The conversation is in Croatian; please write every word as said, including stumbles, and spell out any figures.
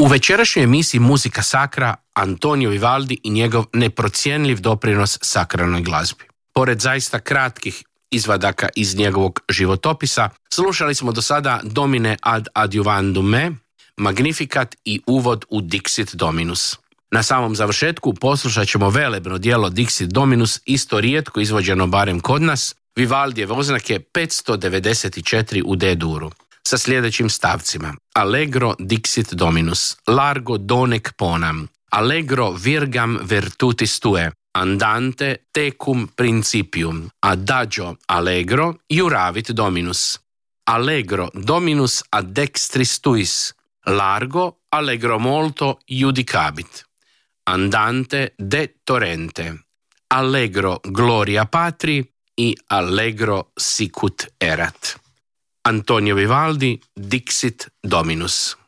U večerašnjoj emisiji Muzika Sacra Antonio Vivaldi i njegov neprocjenljiv doprinos sakralnoj glazbi. Pored zaista kratkih izvadaka iz njegovog životopisa, slušali smo do sada Domine ad adjuvandum me, Magnificat i uvod u Dixit Dominus. Na samom završetku poslušat ćemo velebno djelo Dixit Dominus, isto rijetko izvođeno barem kod nas, Vivaldijeve oznake petsto devedeset četiri u D-duru, sa sljedećim stavcima: Allegro Dixit Dominus, largo donec ponam, allegro virgam virtutis tue, andante tecum principium, adagio allegro iuravit Dominus, allegro Dominus ad dextris tuis, largo allegro molto iudicabit, andante de torrente, allegro gloria patri i allegro sicut erat. Antonio Vivaldi, Dixit Dominus.